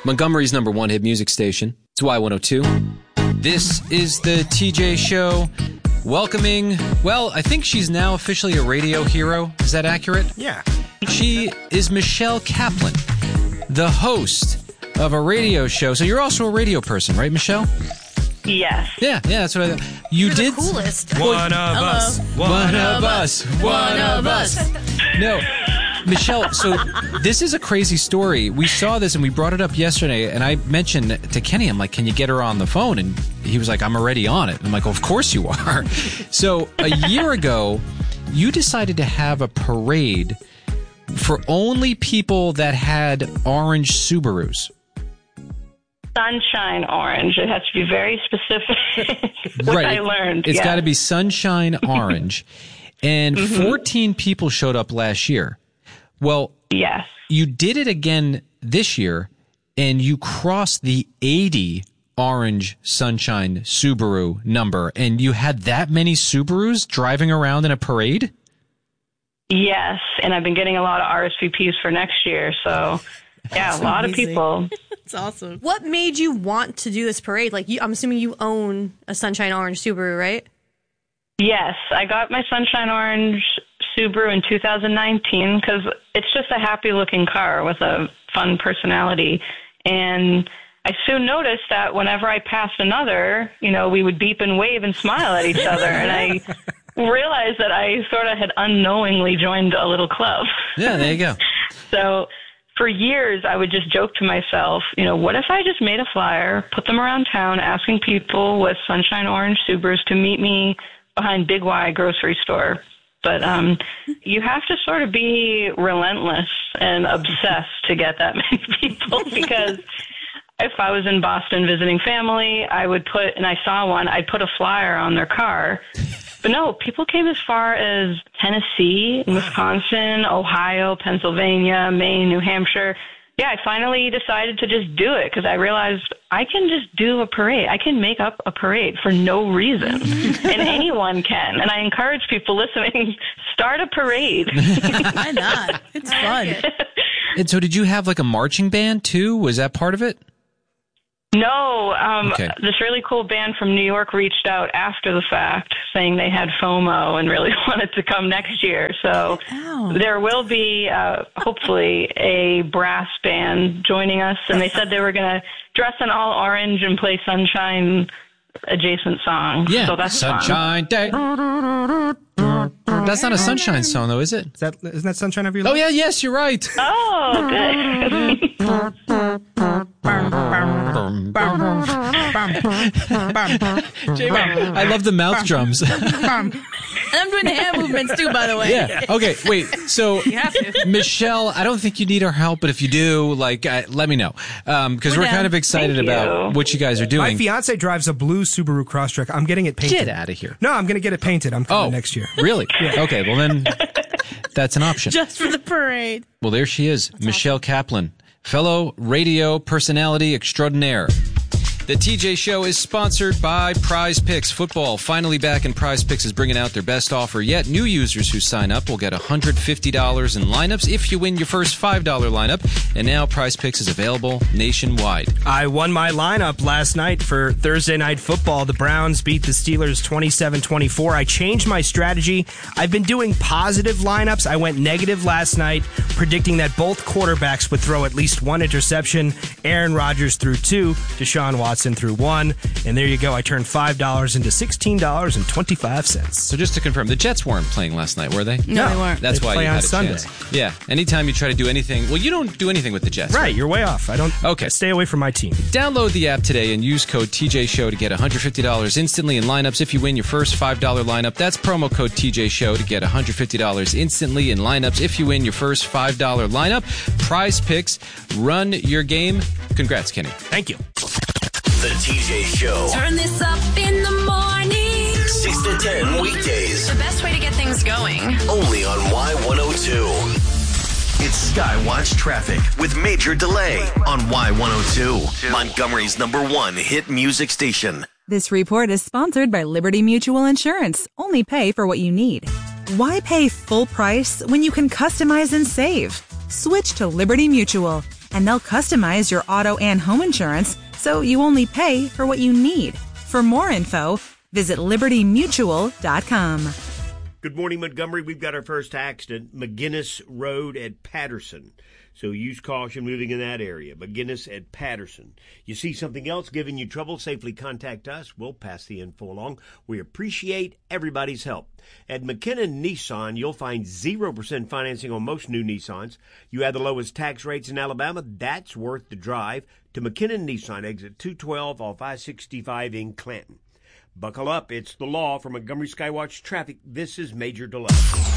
Montgomery's number one hit music station. It's Y102. This is the TJ Show. Welcoming, well, I think she's now officially a radio hero. Is that accurate? Yeah. She is Michelle Kaplan, the host of a radio show. So you're also a radio person, right, Michelle? Yes. Yeah, that's what I thought. You're the coolest. One of us. One of us. One of us. No. Michelle, so this is a crazy story. We saw this and we brought it up yesterday, and I mentioned to Kenny, I'm like, can you get her on the phone? And he was like, I'm already on it. I'm like, well, of course you are. So a year ago, you decided to have a parade for only people that had orange Subarus. Sunshine orange. It has to be very specific. What Right. I learned. It's got to be sunshine orange. And 14 people showed up last year. Well, Yes. you did it again this year, and you crossed the 80 orange sunshine Subaru number, and you had that many Subarus driving around in a parade? Yes. And I've been getting a lot of RSVPs for next year. So, yeah, a lot of people. It's awesome. What made you want to do this parade? Like, I'm assuming you own a Sunshine Orange Subaru, right? Yes. I got my Sunshine Orange Subaru in 2019 because it's just a happy-looking car with a fun personality. And I soon noticed that whenever I passed another, we would beep and wave and smile at each other. And I realized that I sort of had unknowingly joined a little club. Yeah, there you go. So for years, I would just joke to myself, what if I just made a flyer, put them around town, asking people with Sunshine Orange Subarus to meet me behind Big Y grocery store. But you have to sort of be relentless and obsessed to get that many people, because if I was in Boston visiting family, I saw one, I'd put a flyer on their car. But no, people came as far as Tennessee, Wisconsin, Ohio, Pennsylvania, Maine, New Hampshire. Yeah, I finally decided to just do it because I realized I can just do a parade. I can make up a parade for no reason, and anyone can. And I encourage people listening, start a parade. Why not? It's fun. And so did you have like a marching band too? Was that part of it? No, Okay. This really cool band from New York reached out after the fact saying they had FOMO and really wanted to come next year. So there will be, hopefully, a brass band joining us. And they said they were going to dress in all orange and play Sunshine adjacent songs. Yeah, so that's Sunshine Day. That's not a Sunshine song, though, is it? Isn't that Sunshine of Your Oh, Life? yeah, yes, you're right. fun. Oh, good. I love the mouth drums. And I'm doing the hand movements too, by the way. Yeah. Okay, wait. So, You have to. Michelle, I don't think you need our help, but if you do, let me know. Because we're down. kind of excited Thank about you. what you guys are My doing. fiance drives a blue Subaru Crosstrek. I'm getting it painted. Get out of here. No, I'm going to get it painted. I'm coming next year. Really? Okay, well then, that's an option. Just for the parade. Well, there she is, Michelle Kaplan, fellow radio personality extraordinaire. The TJ Show is sponsored by Prize Picks. Football finally back, and Prize Picks is bringing out their best offer yet. New users who sign up will get $150 in lineups if you win your first $5 lineup. And now Prize Picks is available nationwide. I won my lineup last night for Thursday Night Football. The Browns beat the Steelers 27-24. I changed my strategy. I've been doing positive lineups. I went negative last night, predicting that both quarterbacks would throw at least one interception. Aaron Rodgers threw 2, Deshaun Watson threw 1, and there you go. I turned $5 into $16.25. So just to confirm, the Jets weren't playing last night, were they? No, they weren't. That's They why play you on had a Sunday. chance. Yeah. Anytime you try to do anything, well, you don't do anything with the Jets. Right, you're way off. I don't. Okay. Stay away from my team. Download the app today and use code TJ Show to get $150 instantly in lineups if you win your first $5 lineup. That's promo code TJ Show to get $150 instantly in lineups if you win your first $5 lineup. Prize Picks, run your game. Congrats, Kenny. Thank you. The TJ Show. Turn this up in the morning. 6 to 10 weekdays. The best way to get things going. Only on Y102. It's Skywatch Traffic with Major Delay on Y102. Montgomery's #1 hit music station. This report is sponsored by Liberty Mutual Insurance. Only pay for what you need. Why pay full price when you can customize and save? Switch to Liberty Mutual. and they'll customize your auto and home insurance so you only pay for what you need. For more info, visit libertymutual.com. Good morning, Montgomery. We've got our first accident, McGinnis Road at Patterson. So use caution moving in that area. McGinnis at Patterson. You see something else giving you trouble, safely contact us. We'll pass the info along. We appreciate everybody's help. At McKinnon Nissan, you'll find 0% financing on most new Nissans. You have the lowest tax rates in Alabama. That's worth the drive to McKinnon Nissan, exit 212 off I-65 in Clanton. Buckle up. It's the law. For Montgomery Skywatch Traffic, this is Major Delay.